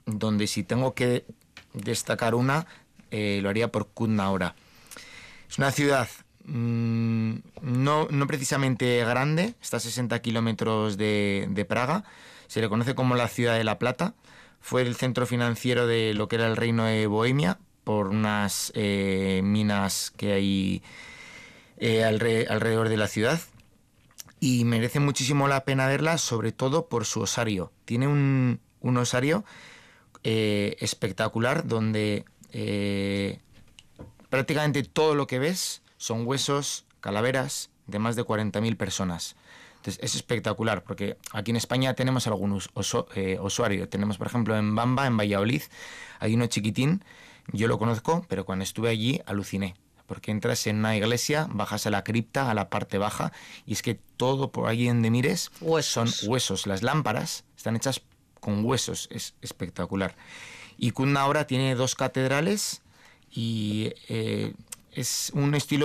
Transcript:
donde si tengo que destacar una, lo haría por Kutná Hora. Es una ciudad no precisamente grande, está a 60 kilómetros de Praga, se le conoce como la ciudad de la plata, fue el centro financiero de lo que era el reino de Bohemia, por unas minas que hay alrededor de la ciudad, y merece muchísimo la pena verla, sobre todo por su osario. Tiene un osario espectacular, donde prácticamente todo lo que ves son huesos, calaveras de más de 40.000 personas. Entonces es espectacular, porque aquí en España tenemos algunos osarios. Tenemos, por ejemplo, en Bamba, en Valladolid, hay uno chiquitín, yo lo conozco, pero cuando estuve allí aluciné, porque entras en una iglesia, bajas a la cripta, a la parte baja, y es que todo por allí donde mires son huesos. Las lámparas están hechas con huesos, es espectacular. Y Kutná Hora tiene 2 catedrales y es un estilo